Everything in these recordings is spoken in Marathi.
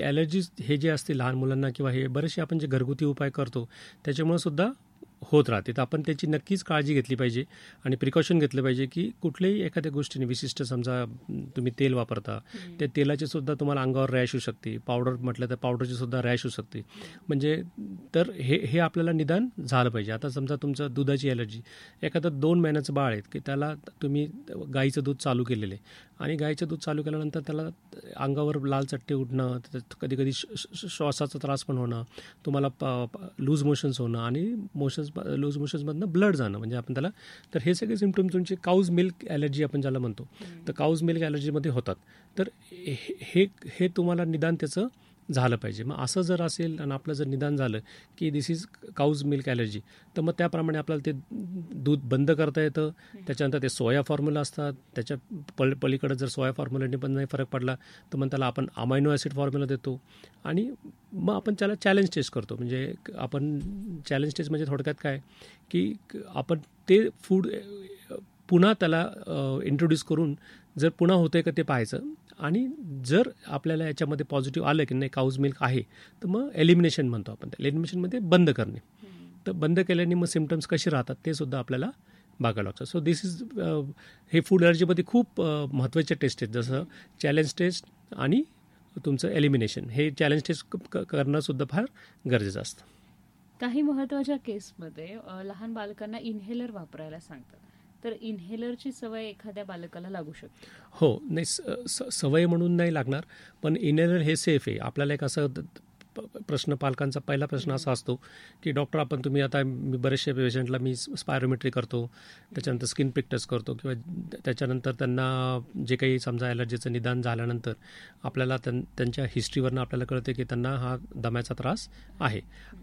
ॲलर्जीज हे जे असते लहान मुलांना किंवा हे बरेचसे आपण जे घरगुती उपाय करतो त्याच्यामुळे सुद्धा होत राहते. तर आपण त्याची नक्कीच काळजी घेतली पाहिजे आणि प्रिकॉशन घेतलं पाहिजे की कुठल्याही एखाद्या गोष्टीने विशिष्ट समजा तुम्ही तेल वापरता, त्या तेलाची सुद्धा तुम्हाला अंगावर रॅश होऊ शकते. पावडर म्हटलं तर पावडरची सुद्धा रॅश होऊ शकते. म्हणजे तर हे आपल्याला निदान झालं पाहिजे. आता समजा तुमचं दुधाची ॲलर्जी, एखादं 2 महिन्याचं बाळ आहे की त्याला तुम्ही गाईचं दूध चालू केलेलं आहे आणि गाईचं दूध चालू केल्यानंतर त्याला अंगावर लाल चट्टे उठणं, कधी कधी श्वासाचा त्रास पण होणं, तुम्हाला लूज मोशन्स होणं आणि लूज मोशन्समधनं ब्लड जाणं, म्हणजे आपण त्याला, तर हे सगळे सिम्पटम्स तुमची काऊज मिल्क ॲलर्जी आपण ज्याला म्हणतो, तर काऊज मिल्क ॲलर्जीमध्ये होतात. तर हे तुम्हाला निदान त्याचं झालं पाहिजे. मग असं जर असेल आणि आपलं जर निदान झालं की दिस इज काऊज मिल्क ॲलर्जी, तर मग त्याप्रमाणे आपल्याला ते दूध बंद करता येतं. त्याच्यानंतर ते सोया फॉर्म्युला असतात, त्याच्या पलीकडे जर सोया फॉर्म्युलाने पण नाही फरक पडला तर मग त्याला आपण अमायनो ॲसिड फॉर्म्युला देतो आणि मग आपण त्याला चॅलेंज टेस्ट करतो. म्हणजे आपण चॅलेंज टेस्ट म्हणजे थोडक्यात काय की आपण ते फूड पुन्हा त्याला इंट्रोड्यूस करून जर पुन्हा होतं आहे का ते पाहायचं आणि जर आपल्याला याच्यामध्ये पॉझिटिव्ह आलं की नाही काऊज मिल्क आहे तर मग एलिमिनेशन म्हणतो आपण. त्या एलिमिनेशनमध्ये बंद करणे. तर बंद केल्याने मग सिम्पटम्स कसे राहतात ते सुद्धा आपल्याला बघायला लागतं. सो दिस इज हे फूड ॲलर्जीमध्ये खूप महत्त्वाचे टेस्ट आहेत, जसं चॅलेंज टेस्ट आणि तुमचं एलिमिनेशन. हे चॅलेंज टेस्ट करणं सुद्धा फार गरजेचं असतं. काही महत्त्वाच्या केसमध्ये लहान बालकांना इन्हेलर वापरायला सांगतात, तर इन्हेलरची सवय एखाद्या बालकाला लागू शकते? हो, नाही सवय म्हणून नाही लागणार, पण इन्हेलर हे सेफ आहे. आपल्याला एक असं प्रश्न, पालकांचा पहिला प्रश्न असा असतो की डॉक्टर आपण तुम्ही आता मी बरेचशा पेशंटला मी स्पायरोमेट्री करतो, त्याच्यानंतर स्किन प्रिक टेस्ट करतो किंवा त्याच्यानंतर त्यांना जे काही समजा ॲलर्जीचं निदान झाल्यानंतर आपल्याला त्यांच्या हिस्ट्रीवरनं आपल्याला कळते की त्यांना हा दम्याचा त्रास आहे.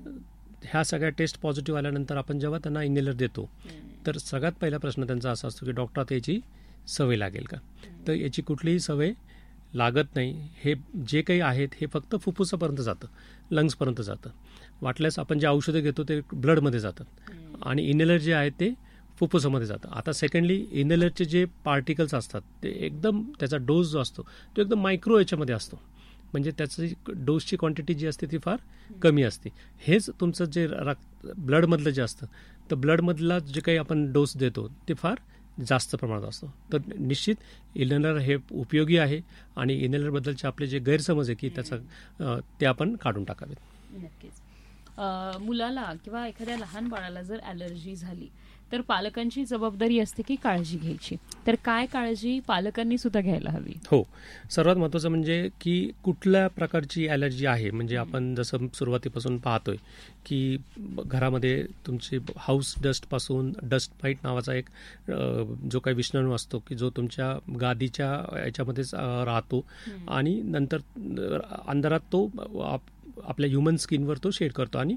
ह्या सगळ्या टेस्ट पॉझिटिव्ह आल्यानंतर आपण जेव्हा त्यांना इन्हेलर देतो तर सगळ्यात पहिला प्रश्न त्यांचा असा असतो की डॉक्टर आता याची सवय लागेल का? तर याची कुठलीही सवय लागत नाही. हे जे काही आहेत हे फक्त फुफ्फुसापर्यंत जातं, लंग्सपर्यंत जातं. वाटल्यास आपण जे औषधं घेतो ते ब्लडमध्ये जातात आणि इन्हेलर जे आहेत ते फुफ्फुसामध्ये जातं. आता सेकंडली इन्हेलरचे जे पार्टिकल्स असतात ते एकदम, त्याचा डोस जो असतो तो एकदम मायक्रो याच्यामध्ये असतो, म्हणजे त्याची डोसची क्वांटिटी जी असते ती फार कमी असते. हेच तुमचं जे ब्लडमधलं जे असतं तर ब्लडमधला जे काही आपण डोस देतो ते फार जास्त प्रमाणात असतो. तर निश्चित इन्हेलर हे उपयोगी आहे आणि इन्हेलरबद्दलचे आपले जे गैरसमज आहे की त्याचा ते आपण काढून टाकावेत. नक्कीच. मुलाला किंवा एखाद्या लहान बाळाला जर ॲलर्जी झाली तर पालकांची जबाबदारी असते की काळजी घ्यायची, तर काय काळजी पालकांनी सुद्धा घ्यायला हवी? हो, सर्वात महत्त्वाचं म्हणजे की कुठल्या प्रकारची ॲलर्जी आहे. म्हणजे आपण जसं सुरुवातीपासून पाहतोय की घरामध्ये तुमची हाऊस डस्टपासून डस्ट माईट नावाचा एक जो काही विषाणू असतो की जो तुमच्या गादीच्या याच्यामध्येच राहतो आणि नंतर अंधारात तो आपल्या ह्युमन स्किनवर तो शेड करतो आणि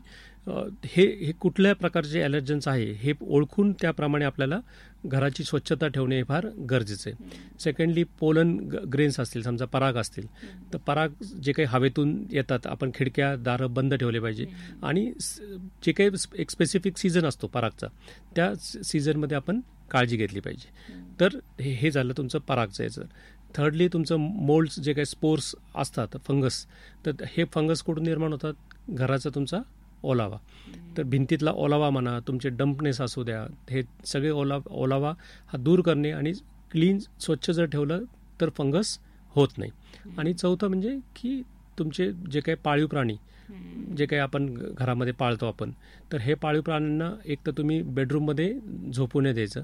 हे कुठल्या प्रकारचे ॲलर्जन्स आहे हे ओळखून त्याप्रमाणे आपल्याला घराची स्वच्छता ठेवणे हे फार गरजेचं आहे. सेकंडली पोलन ग्रेन्स असतील, समजा पराग असतील, तर पराग जे काही हवेतून येतात आपण खिडक्या दारं बंद ठेवले पाहिजे आणि जे काही एक स्पेसिफिक सीझन असतो परागचा त्या सीझनमध्ये आपण काळजी घेतली पाहिजे. तर हे झालं तुमचं परागचं याचं. थर्डली तुमचं मोल्ड्स जे काही स्पोर्स असतात, फंगस, तर हे फंगस कुठून निर्माण होतात? घराचा तुमचा ओलावा. तर भिंतीतला ओलावा म्हणा, तुमचे डंपनेस असू द्या, हे सगळे ओलावा हा दूर करणे आणि क्लीन स्वच्छ जर ठेवलं तर फंगस होत नाही. आणि चौथं म्हणजे की तुमचे जे काही पाळीव प्राणी जे काही आपण घरामध्ये पाळतो आपण, तर हे पाळीव प्राण्यांना एक तर तुम्ही बेडरूममध्ये झोपू नये द्यायचं.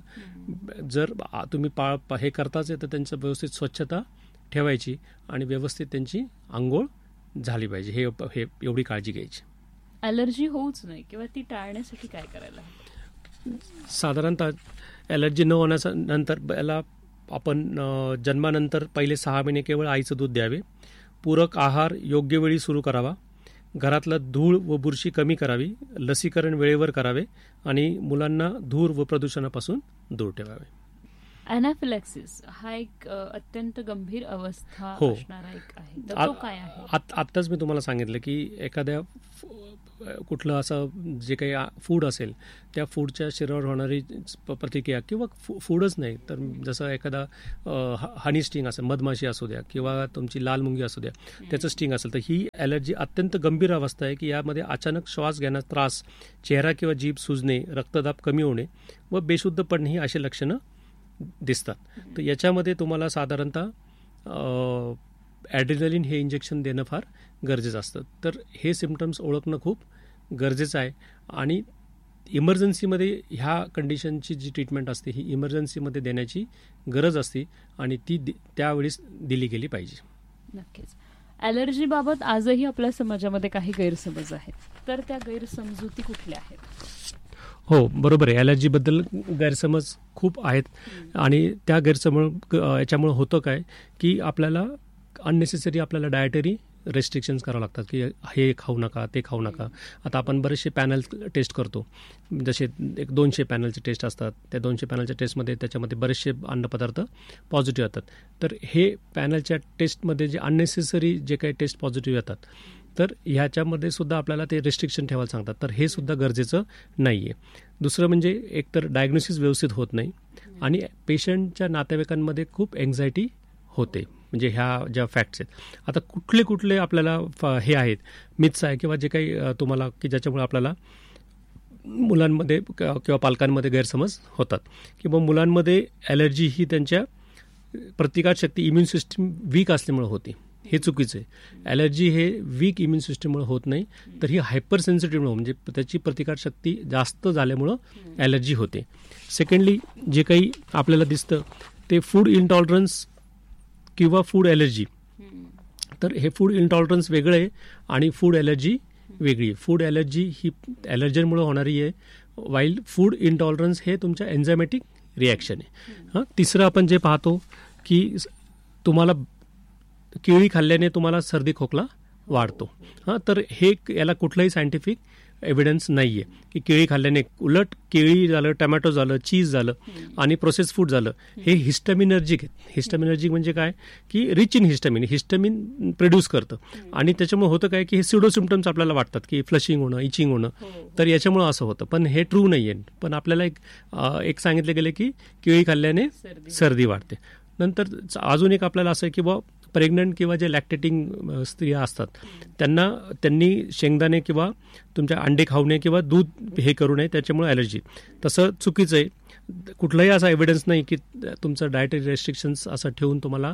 जर तुम्ही हे करताच तर त्यांचं व्यवस्थित स्वच्छता ठेवायची आणि व्यवस्थित त्यांची आंघोळ झाली पाहिजे. हे एवढी काळजी घ्यायची. ॲलर्जी होऊच नाही किंवा ती टाळण्यासाठी काय करायला? साधारणतः ॲलर्जी न होण्याच्या नंतर याला आपण जन्मानंतर पहिले 6 महिने केवळ आईचं दूध द्यावे. पूरक आहार योग्य वेळी सुरू करावा. घरातलं धूळ व बुरशी कमी करावी. लसीकरण वेळेवर करावे आणि मुलांना धूर व प्रदूषणापासून दूर ठेवावे. ॲनाफिलॅक्सिस हा एक अत्यंत गंभीर अवस्था असणारा एक आहे, तर तो काय आहे? आत्ताच मी तुम्हाला सांगितलं की एखाद्या कुठलं असं जे काही फूड असेल त्या फूडच्या शरीरावर होणारी प्रतिक्रिया किंवा फूडच नाही तर जसं एखादा हनी स्टिंग असेल, मधमाशी असू द्या किंवा तुमची लाल मुंगी असू द्या, त्याचं स्टिंग असेल तर ही ॲलर्जी अत्यंत गंभीर अवस्था आहे की यामध्ये अचानक श्वास घेण्यास त्रास, चेहरा किंवा जीभ सुजणे, रक्तदाब कमी होणे व बेशुद्ध पडणे ही अशी लक्षणं दिसतात. तर याच्यामध्ये तुम्हाला साधारणतः ॲड्रिनलिन हे इंजेक्शन देणं फार गरजेचं असतं. तर हे सिम्पटम्स ओळखणं खूप गरजेचं आहे आणि इमर्जन्सीमध्ये ह्या कंडिशनची जी ट्रीटमेंट असते ही इमर्जन्सीमध्ये देण्याची गरज असते आणि ती त्यावेळेस दिली गेली पाहिजे. नक्कीच. ॲलर्जीबाबत आजही आपल्या समाजामध्ये काही गैरसमज आहेत, तर त्या गैरसमजुती कुठल्या आहेत? हो, बरोबर आहे. ॲलर्जीबद्दल गैरसमज खूप आहेत आणि त्या गैरसमज याच्यामुळे होतं काय की आपल्याला अननेसेसरी आपल्याला डायटरी रेस्ट्रिक्शन्स करावं लागतात की हे खाऊ नका, ते खाऊ नका. आता आपण बरेचसे पॅनल टेस्ट करतो, जसे 200 पॅनलचे टेस्ट असतात. त्या 200 पॅनलच्या टेस्टमध्ये त्याच्यामध्ये बरेचसे अन्नपदार्थ पॉझिटिव्ह येतात. तर हे पॅनलच्या टेस्टमध्ये जे अननेसेसरी जे काही टेस्ट पॉझिटिव्ह येतात तर ह्याच्यामध्ये सुद्धा आपल्याला ते रेस्ट्रिक्शन ठेवायला सांगतात. तर हे सुद्धा गरजेचं नाही आहे. दुसरं म्हणजे एकतर डायग्नोसिस व्यवस्थित होत नाही आणि पेशंटच्या नातेवाईकांमध्ये खूप एन्झायटी होते. म्हणजे ह्या ज्या फॅक्ट्स आहेत, आता कुठले आपल्याला हे आहेत मिथ्स आहे किंवा जे काही तुम्हाला की ज्याच्यामुळे आपल्याला मुलांमध्ये किंवा पालकांमध्ये गैरसमज होतात किंवा मुलांमध्ये ॲलर्जी ही त्यांच्या प्रतिकारशक्ती इम्युन सिस्टीम वीक असल्यामुळे होते. हे चुकीचं आहे. ॲलर्जी हे वीक इम्युन सिस्टीममुळे होत नाही तर ही हायपर सेन्सिटिव्ह म्हणजे त्याची प्रतिकारशक्ती जास्त झाल्यामुळं ॲलर्जी होते. सेकंडली जे काही आपल्याला दिसतं ते फूड इंटॉलरन्स किंवा फूड ॲलर्जी. तर हे फूड इंटॉलरन्स वेगळं आहे आणि फूड ॲलर्जी वेगळी आहे. फूड ॲलर्जी ही ॲलर्जनमुळे होणारी आहे, वाईल फूड इंटॉलरन्स हे तुमच्या एन्झायमॅटिक रिॲक्शन आहे. तिसरं आपण जे पाहतो की तुम्हाला केळी खाल्ल्याने तुम्हाला सर्दी खोकला वाढतो. तर हे याला कुठलंही सायंटिफिक एव्हिडन्स नाही आहे की केळी खाल्ल्याने. उलट केळी झालं, टमॅटो झालं, चीज झालं आणि प्रोसेस फूड झालं हे हिस्टमिनर्जिक आहेत. हिस्टमिनर्जिक म्हणजे काय की रिच इन हिस्टमिन प्रोड्यूस करतं आणि त्याच्यामुळे होतं काय की हे सिडो सिम्पटम्स आपल्याला वाटतात की फ्लशिंग होणं, इचिंग होणं. तर याच्यामुळे असं होतं, पण हे ट्रू नाही आहे. पण आपल्याला एक सांगितलं गेलं की केळी खाल्ल्याने सर्दी वाढते. नंतर अजून एक आपल्याला असं आहे की प्रेग्नंट किंवा जे लॅक्टेटिंग स्त्रिया असतात त्यांनी शेंगदाणे किंवा तुमच्या अंडे खाऊ नये किंवा दूध हे करू नये, त्याच्यामुळे ॲलर्जी. तसं चुकीचं आहे. कुठलाही असा एव्हिडन्स नाही की तुमचं डायटरी रेस्ट्रिक्शन्स असं ठेवून तुम्हाला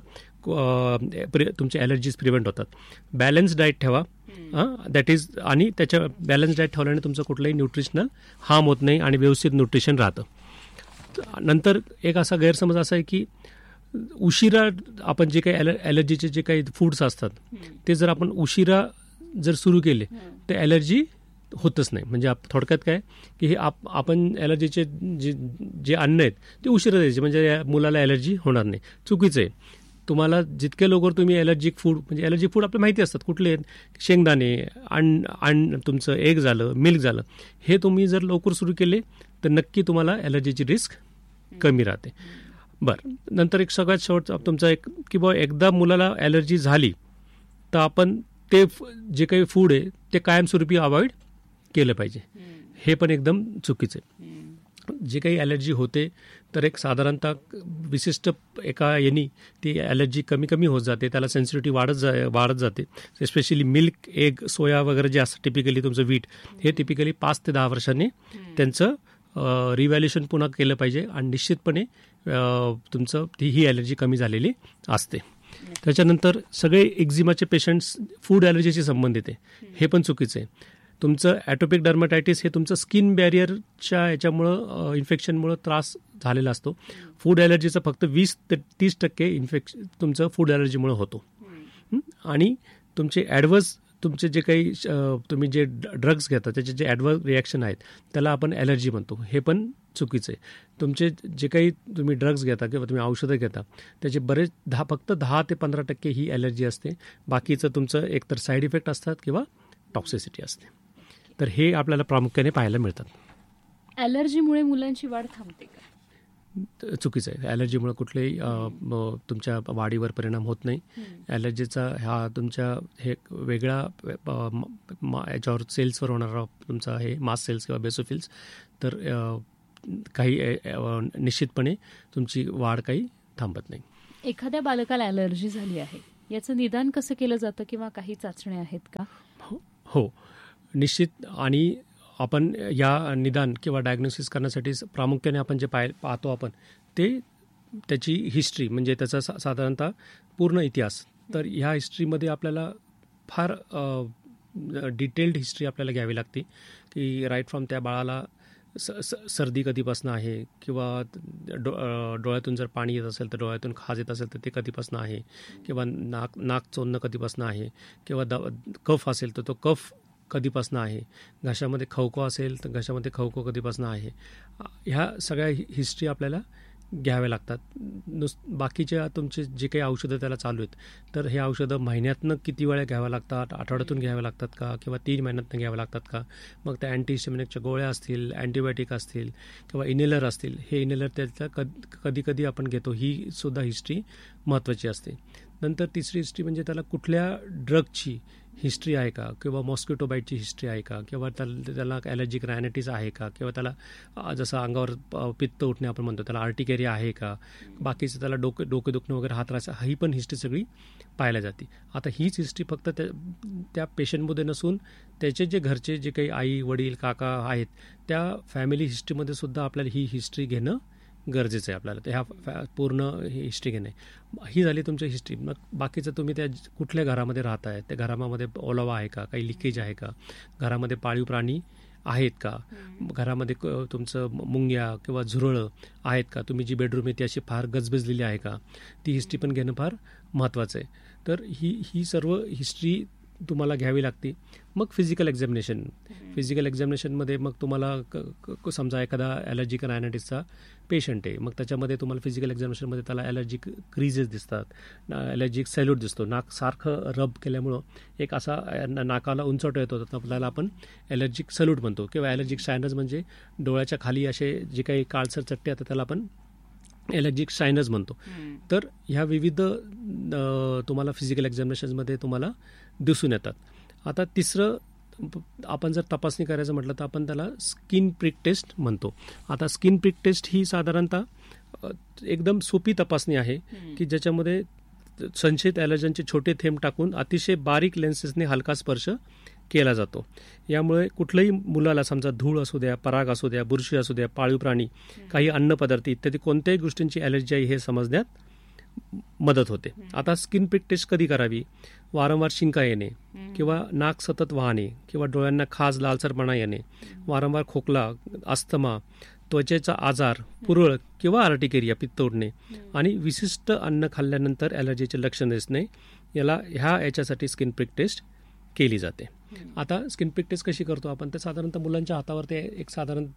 तुमचे ॲलर्जीज प्रिव्हेंट होतात. बॅलन्स डाएट ठेवा दॅट इज, आणि त्याच्या बॅलन्स डाएट ठेवल्याने तुमचं कुठलंही न्यूट्रिशनल हार्म होत नाही आणि व्यवस्थित न्यूट्रिशन राहतं. नंतर एक असा गैरसमज असा आहे की उशिरा आपण जे काही ॲलर्जीचे जे काही फूड्स असतात ते जर आपण उशिरा जर सुरू केले तर ॲलर्जी होतच नाही. म्हणजे थोडक्यात काय की हे आपण ॲलर्जीचे जे अन्न आहेत ते उशिरा द्यायचे म्हणजे मुलाला ॲलर्जी होणार नाही. चुकीचं आहे. तुम्हाला जितके लवकर तुम्ही ॲलर्जिक फूड, म्हणजे ॲलर्जिक फूड आपल्याला माहिती असतात कुठले आहेत, शेंगदाणे, तुमचं एग झालं, मिल्क झालं, हे तुम्ही जर लवकर सुरू केले तर नक्की तुम्हाला ॲलर्जीची रिस्क कमी राहते. बरं, नंतर एक सगळ्यात शेवटचा तुमचा एक की बाबा एकदा मुलाला ॲलर्जी झाली तर आपण ते जे काही फूड आहे ते कायमस्वरूपी अवॉइड केलं पाहिजे. हे पण एकदम चुकीचं आहे. जे काही ॲलर्जी होते तर एक साधारणतः विशिष्ट एका यानी ती ॲलर्जी कमी होत जाते, त्याला सेन्सिटिव्हिटी वाढत जाते. स्पेशली मिल्क, एग, सोया वगैरे जे असतं टिपिकली तुमचं व्हीट, हे टिपिकली 5 ते 10 वर्षांनी त्यांचं रिव्हॅल्युएशन पुन्हा केलं पाहिजे आणि निश्चितपणे तुमचं ही ॲलर्जी कमी झालेली असते. त्याच्यानंतर सगळे एक्झिमाचे पेशंट्स फूड ॲलर्जीशी संबंधित आहे, हे पण चुकीचं आहे. तुमचं ॲटोपिक डर्माटायटिस हे तुमचं स्किन बॅरियरच्या याच्यामुळं इन्फेक्शनमुळं त्रास झालेला असतो. फूड ॲलर्जीचं फक्त 20 ते 30% तुमचं फूड ॲलर्जीमुळं होतो. आणि तुमचे ॲडवर्स तुमचे जे काही तुम्ही जे ड्रग्स घेता त्याचे जे ॲडवर्स रिॲक्शन आहेत त्याला आपण ॲलर्जी म्हणतो, हे पण चुकीचं आहे. तुमचे जे काही तुम्ही ड्रग्स घेता किंवा तुम्ही औषधं घेता त्याचे बरेच फक्त 10 ते 15% ही ॲलर्जी असते. बाकीचं तुमचं एकतर साईड इफेक्ट असतात किंवा टॉक्सिसिटी असते. तर हे आपल्याला प्रामुख्याने पाहायला मिळतात. ॲलर्जीमुळे मुलांची वाढ थांबते का? चुकीचं आहे. ॲलर्जीमुळे कुठलेही तुमच्या वाढीवर परिणाम होत नाही. ॲलर्जीचा हा तुमच्या हे वेगळा याच्यावर सेल्सवर होणारा तुमचा हे मास्ट सेल्स किंवा बेसोफिल्स, तर काही निश्चितपणे तुमची वाढ काही थांबत नाही. एखाद्या बालकाला ॲलर्जी झाली आहे, याचं निदान कसं केलं जातं किंवा काही चाचण्या आहेत का? हो, निश्चित. आणि आपण या निदान किंवा डायग्नोसिस करण्यासाठी प्रामुख्याने आपण जे पाहतो आपण ते त्याची हिस्ट्री, म्हणजे त्याचा साधारणतः पूर्ण इतिहास. तर ह्या हिस्ट्रीमध्ये आपल्याला फार डिटेल्ड हिस्ट्री आपल्याला घ्यावी लागते की राईट फ्रॉम त्या बाळाला सर्दी कधीपासून आहे, किंवा डोळ्यातून जर पाणी येत असेल तर डोळ्यातून खाज येत असेल तर ते कधीपासून आहे, किंवा नाक चोंदणं कधीपासून आहे, किंवा कफ असेल तर तो कफ कधीपासून आहे, घशामध्ये खवखव असेल तर घशामध्ये खवखव कधीपासून आहे. ह्या सगळ्या हिस्ट्री आपल्याला घ्याव्या लागतात. बाकीच्या तुमचे जे काही औषधं त्याला चालू आहेत, तर हे औषधं महिन्यातनं किती वेळा घ्याव्या लागतात, आठवड्यातून घ्याव्या लागतात का, किंवा 3 महिन्यातनं घ्याव्या लागतात का, मग त्या अँटीहिस्टॅमिनिकच्या गोळ्या असतील, अँटीबायोटिक असतील किंवा इनेलर असतील, हे इनेलर त्याचा कधी कधी आपण घेतो, ही सुद्धा हिस्ट्री महत्त्वाची असते. नंतर तिसरी हिस्ट्री म्हणजे त्याला कुठल्या ड्रगची हिस्ट्री आहे का, किंवा मॉस्किटो बाईटची हिस्ट्री आहे का, किंवा त्याला ॲलर्जिक रायनायटिस आहे का, किंवा त्याला जसं अंगावर पित्त उठणे आपण म्हणतो त्याला आर्टिकेरिया आहे का, बाकीचं त्याला डोके दुखणं वगैरे, हात त्रास, ही पण हिस्ट्री सगळी पाहायला जाते. आता हीच हिस्ट्री फक्त त्या पेशंटमध्ये नसून त्याचे जे घरचे जे काही आई वडील काका आहेत त्या फॅमिली हिस्ट्रीमध्ये सुद्धा आपल्याला ही हिस्ट्री घेणं गरजेचं आहे. आपल्याला तर ह्या पूर्ण हिस्ट्री घेणे, ही झाली तुमची हिस्ट्री. मग बाकीचं तुम्ही त्या कुठल्या घरामध्ये राहताय, त्या घरामध्ये ओलावा आहे का, काही लिकेज आहे का, घरामध्ये पाळीव प्राणी आहेत का, घरामध्ये तुमचं मुंग्या किंवा झुरळं आहेत का, तुम्ही जी बेडरूम आहे ती अशी फार गजबजलेली आहे का, ती हिस्ट्री पण घेणं फार महत्त्वाचं आहे. तर ही सर्व हिस्ट्री तुम्हाला घ्यावी लागते. मग फिजिकल एक्झामिनेशनमध्ये मग तुम्हाला समजा एखादा ॲलर्जिक रायनायटिसचा पेशंट आहे, मग त्याच्यामध्ये तुम्हाला फिजिकल एक्झामिनेशनमध्ये त्याला ॲलर्जिक क्रीजेस दिसतात, ॲलर्जिक सॅल्यूट दिसतो, नाक सारखं रब केल्यामुळं एक असा नाकाला उंचवटा येतो, आपल्याला आपण ॲलर्जिक सॅल्यूट म्हणतो, किंवा ॲलर्जिक सायनस म्हणजे डोळ्याच्या खाली असे जे काही काळसर चट्टे असतात त्याला आपण ॲलर्जिक सायनस म्हणतो. तर ह्या विविध तुम्हाला फिजिकल एक्झामिनेशनमध्ये तुम्हाला दिसून येतात. आता तिसरं आपण जर तपासणी करायचं म्हटलं तर आपण त्याला स्किन प्रिक टेस्ट म्हणतो. आता स्किन प्रिक टेस्ट ही साधारणतः एकदम सोपी तपासणी आहे की ज्याच्यामध्ये संशयित ॲलर्जनचे छोटे थेंब टाकून अतिशय बारीक लेन्सेसने हलका स्पर्श केला जातो. यामुळे कुठल्याही मुलाला समजा धूळ असू द्या, पराग असू द्या, बुरशी असू द्या, पाळीव प्राणी, काही अन्नपदार्थ इत्यादी कोणत्याही गोष्टींची ॲलर्जी आहे हे समजण्यात मदत होते. आता स्किन प्रिक टेस्ट कधी करावी? वारंवार शिंका येणे, किंवा नाक सतत वाहणे, किंवा डोळ्यांना खाज लालसरपणा येणे, वारंवार खोकला, अस्थमा, त्वचेचा आजार, पुरळ किंवा आर्टिकेरिया, पित्त उठणे, आणि विशिष्ट अन्न खाल्ल्यानंतर ॲलर्जीचे लक्षण दिसणे, याच्यासाठी स्किन प्रिक टेस्ट केली जाते. आता स्किन प्रिक टेस्ट कशी करतो आपण? तर साधारणतः मुलांच्या हातावरती एक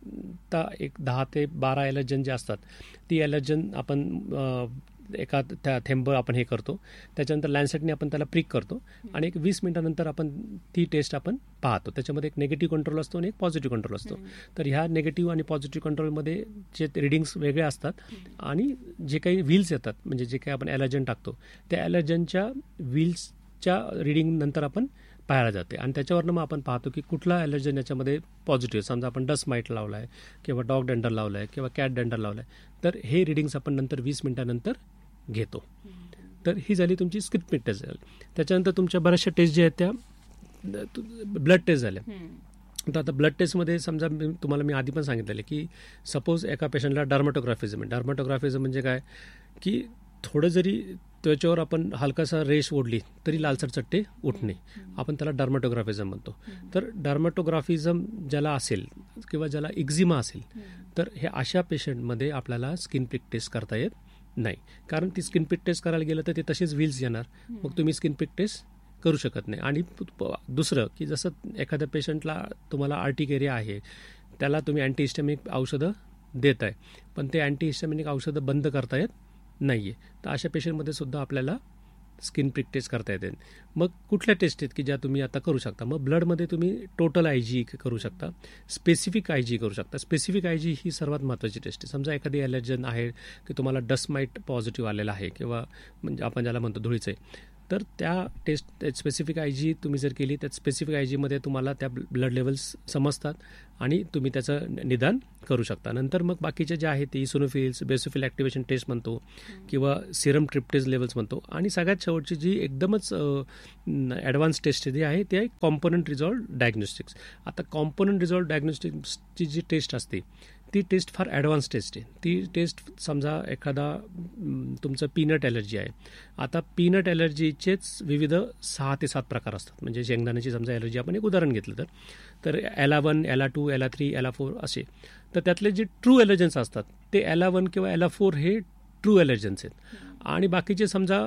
10 ते 12 ॲलर्जन जे असतात, ती ॲलर्जन आपण एका त्या थेंब आपण हे करतो, त्याच्यानंतर लॅन्सेटने आपण त्याला प्रिक करतो, आणि एक 20 मिनिटानंतर आपण ती टेस्ट आपण पाहतो. त्याच्यामध्ये एक निगेटिव्ह कंट्रोल असतो आणि एक पॉझिटिव्ह कंट्रोल असतो. तर ह्या निगेटिव्ह आणि पॉझिटिव्ह कंट्रोलमध्ये जे रिडिंग्स वेगळे असतात, आणि जे काही व्हील्स येतात, म्हणजे जे काही आपण ॲलर्जन टाकतो त्या ॲलर्जनच्या व्हील्सच्या रिडिंग नंतर आपण पाहायला जाते, आणि त्याच्यावरनं मग आपण पाहतो की कुठला ॲलर्जन याच्यामध्ये पॉझिटिव्ह, समजा आपण डस्ट माईट लावला आहे, किंवा डॉग डेंडर लावला आहे, किंवा कॅट डेंडर लावला आहे, तर हे रिडिंग्स आपण नंतर 20 मिनिटानंतर घेतो. तर ही झाली तुमची स्किन प्रिक टेस्ट झाली. त्याच्यानंतर तुमच्या बऱ्याचशा टेस्ट ज्या आहेत त्या ब्लड टेस्ट झाल्या. तर आता ब्लड टेस्टमध्ये समजा तुम्हाला मी आधी पण सांगितलेलं की सपोज एका पेशंटला डर्मॅटोग्राफिझम म्हणजे काय, की थोडं जरी त्वचेवर आपण हलकासा रेश ओढली तरी लालसर चट्टे उठणे, आपण त्याला डर्मॅटोग्राफिझम म्हणतो. तर डर्मॅटोग्राफिझम ज्याला असेल, किंवा ज्याला एक्झिमा असेल, तर हे अशा पेशंटमध्ये आपल्याला स्किन प्रिक टेस्ट करता येत नाही, कारण ती स्किन प्रिक टेस्ट करायला गेलं तर ते तसेच व्हील्स येणार, मग तुम्ही स्किन प्रिक टेस्ट करू शकत नाही. आणि दुसरं की जसं एखाद्या पेशंटला तुम्हाला आर्टिकेरिया आहे, त्याला तुम्ही अँटीहिस्टॅमिक औषधं देत आहे, पण ते अँटीहिस्टॅमिनिक औषधं बंद करता येत नाही आहे, तर अशा पेशंटमध्ये सुद्धा आपल्याला स्किन प्रिक टेस्ट करता येते. मग कुठल्या टेस्ट आहेत की ज्या तुम्ही आता करू शकता? मग ब्लडमध्ये तुम्ही टोटल IgE करू शकता, स्पेसिफिक IgE करू शकता. स्पेसिफिक IgE ही सर्वात महत्त्वाची टेस्ट आहे. समजा एखादी ॲलर्जन आहे की तुम्हाला डस्ट माईट पॉझिटिव्ह आलेला आहे किंवा म्हणजे आपण ज्याला म्हणतो धुळीचे, तर त्या टेस्ट स्पेसिफिक IgE तुम्ही जर केली, त्यात स्पेसिफिक IgEमध्ये तुम्हाला त्या ब्लड लेवल्स समजतात आणि तुम्ही त्याचं निदान करू शकता. नंतर मग बाकीचे जे आहेत ते इसोनोफिल्स, बेसोफिल ॲक्टिव्हेशन टेस्ट म्हणतो किंवा सिरम ट्रिप्टेज लेवल्स म्हणतो. आणि सगळ्यात शेवटची जी एकदमच ॲडव्हान्स टेस्ट जी आहे ती आहे कॉम्पोनंट रिझॉल्व्ह डायग्नोस्टिक्स. आता कॉम्पोनंट रिझॉल्व्ह डायग्नोस्टिक्सची जी टेस्ट असते ती टेस्ट फार ॲडव्हान्स टेस्ट आहे. ती टेस्ट समजा एखादा तुमचं पीनट ॲलर्जी आहे. आता पीनट ॲलर्जीचेच विविध 6 ते 7 प्रकार असतात. म्हणजे शेंगदाण्याची समजा ॲलर्जी आपण एक उदाहरण घेतलं तर LA1, LA2, LA3, LA4 असे. तर त्यातले जे ट्रू ॲलर्जन्स असतात ते LA1 किंवा LA4 हे ट्रू ॲलर्जन्स आहेत. आणि बाकीचे समजा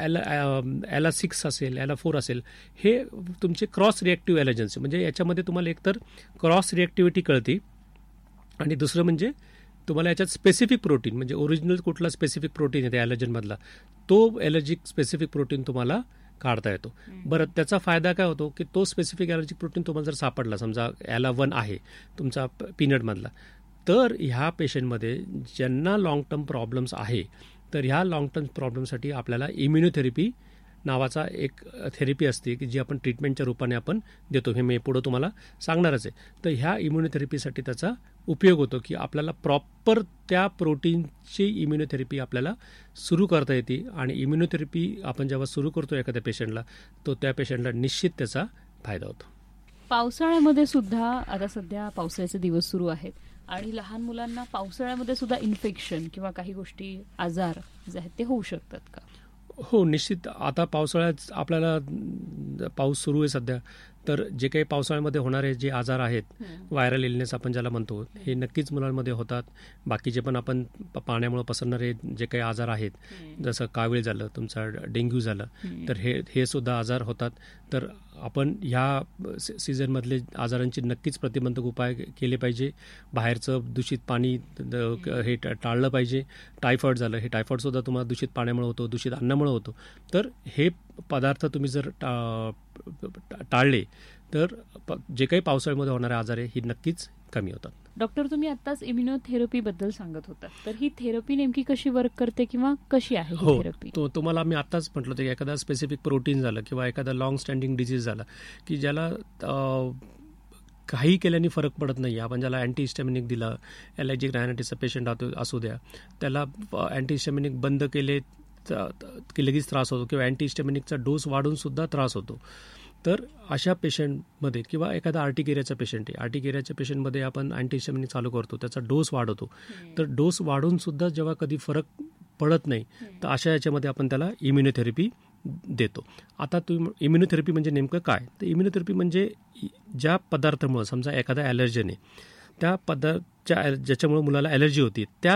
LA6 असेल, LA4 असेल, हे तुमचे क्रॉस रिॲक्टिव्ह ॲलर्जन्स. म्हणजे याच्यामध्ये तुम्हाला एकतर क्रॉस रिॲक्टिव्हिटी कळते आणि दुसरं म्हणजे तुम्हाला याच्यात स्पेसिफिक प्रोटीन म्हणजे ओरिजिनल कुठला स्पेसिफिक प्रोटीन आहे त्या ॲलर्जनमधला तो ॲलर्जिक स्पेसिफिक प्रोटीन तुम्हाला काढता येतो. बरं, त्याचा फायदा काय होतो की तो स्पेसिफिक ॲलर्जिक प्रोटीन तुम्हाला जर सापडला, समजा LA1 आहे तुमचा पीनटमधला, तर ह्या पेशंटमध्ये ज्यांना लाँग टर्म प्रॉब्लेम्स आहे, तर ह्या लाँग टर्म प्रॉब्लेमसाठी आपल्याला इम्युनोथेरपी नावाचा एक थेरपी असते की जी आपण ट्रीटमेंटच्या रूपाने आपण देतो. हे मी पुढं तुम्हाला सांगणारच आहे. तर ह्या इम्युनोथेरपीसाठी त्याचा उपयोग होतो की आपल्याला प्रॉपर त्या प्रोटीनची इम्युनोथेरपी आपल्याला सुरू करता येते. आणि इम्युनोथेरपी आपण जेव्हा सुरू करतो एखाद्या पेशंटला, तो त्या पेशंटला निश्चित त्याचा फायदा होतो. पावसाळ्यामध्ये सुद्धा आता सध्या पावसाळ्याचे दिवस सुरू आहेत आणि लहान मुलांना पावसाळ्यामध्ये सुद्धा इन्फेक्शन किंवा काही गोष्टी आजार जे आहेत ते होऊ शकतात का? हो, निश्चित. आता पावसाळ्यात आपल्याला पाऊस सुरू आहे सध्या, तर जे काही पावसाळ्यामध्ये होणारे जे आजार आहेत, व्हायरल इलनेस आपण ज्याला म्हणतो, हे नक्कीच मुलांमध्ये होतात. बाकीचे पण आपण पाण्यामुळे पसरणारे जे काही आजार आहेत, जसं कावीळ झालं, तुमचा डेंग्यू झालं, तर हे सुद्धा आजार होतात. तर आपण ह्या सीझनमधले आजारांची नक्कीच प्रतिबंधक उपाय केले पाहिजे. बाहेरचं दूषित पाणी हे टाळलं पाहिजे. टायफॉईड झालं, हे टायफॉईडसुद्धा तुम्हाला दूषित पाण्यामुळे होतो, दूषित अन्नामुळे होतो. तर हे पदार्थ तुम्ही जर टाळले तर जे काही पावसाळ्यामध्ये होणारे आजार आहे ही नक्कीच कमी होतात. डॉक्टर, तुम्ही आत्ताच इम्युनोथेरपी बद्दल सांगत होता, तर ही थेरपी नेमकी कशी वर्क करते किंवा कशी आहे ही थेरपी? तुम्हाला मी आत्ताच म्हटलं होतं की एखादा स्पेसिफिक प्रोटीन झालं किंवा एखादा लॉंग स्टँडिंग डिजीज झाला की ज्याला काही केल्याने फरक पडत नाही, आपण ज्याला अँटीहिस्टॅमिनिक दिलं, ॲलर्जिक रायनायटिसचा पेशंट असू द्या, त्याला अँटीहिस्टॅमिनिक बंद केले की लगेच त्रास होतो किंवा अँटीहिस्टॅमिनिकचा डोस वाढून सुद्धा त्रास होतो. तर अशा पेशंटमध्ये किंवा एखादा आर्टिकेरियाचा पेशंट आहे, आर्टिकेरियाच्या पेशंटमध्ये आपण अँटीहिस्टॅमिनिक चालू करतो, त्याचा डोस वाढवतो. तर डोस वाढून सुद्धा जेव्हा कधी फरक पडत नाही, तर अशा याच्यामध्ये आपण त्याला इम्युनोथेरपी देतो. आता तुम्ही इम्युनोथेरपी म्हणजे नेमकं काय? तर इम्युनोथेरपी म्हणजे ज्या पदार्थामुळे समजा एखादा ॲलर्जन आहे, त्या ज्याच्यामुळे मुलाला ॲलर्जी होती त्या